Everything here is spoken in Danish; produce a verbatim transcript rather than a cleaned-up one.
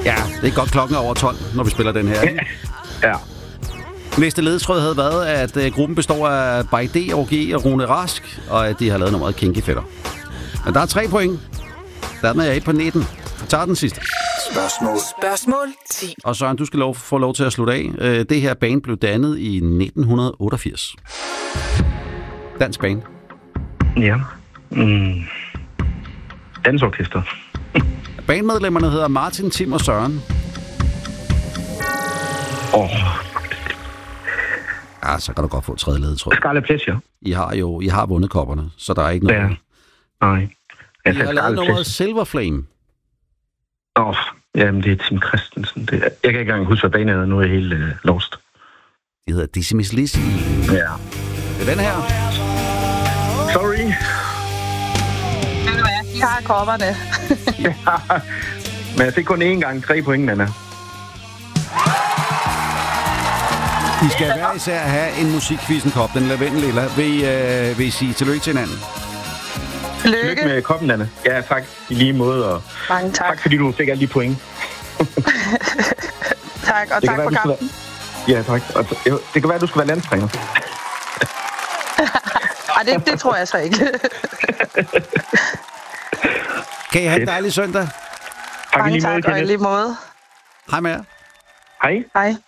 Ja, det er godt klokken er over tolv, når vi spiller den her. Ja. Næste ledetråd havde været, at uh, gruppen består af Baide, O G og Rune Rask, og at de har lavet nummeret Kinky Fætter. Men der er tre point. Dermed er jeg på nitten. Jeg tager den sidste. Spørgsmål. Spørgsmål ti. Og Søren, du skal lov, få lov til at slutte af. Uh, det her band blev dannet i nitten otteogfirs. Dansk band. Ja. Mm. Dansorkester. Bandmedlemmerne hedder Martin, Tim og Søren. Åh. Oh. Ja, så kan du godt få tredje ledetråd. Scarlet Pleasure. I har jo I har vundet kopperne, så der er ikke noget. Ja. Nej. Jeg I har lavet nummeret Silver Flame. Åh, oh, jamen det er Tim Christensen. Det er, jeg kan ikke engang huske, hvad banen er. Nu er jeg helt uh, lost. Det hedder Dizzy Miss Lizzy. Ja. Det er den her. Sorry. Jeg har kopperne. Ja. Men jeg fik kun én gang tre point, Nana. I skal hver især have en musikquizzen-kop, den lavendelilla. Vil I, øh, vil I sige tillykke til hinanden? Lykke. Lykke med koppen, Nana. Ja, tak. I lige måde. Og mange tak. Tak, fordi du fik alle de point. Tak, og tak for kampen. Ja, tak. Og det kan være, at du skal være landstræner. Ej, det, det tror jeg så ikke. Kan I have en dejlig søndag? Tak, mange i lige tak, måde, og i lige måde. Hej med jer. Hej. Hej.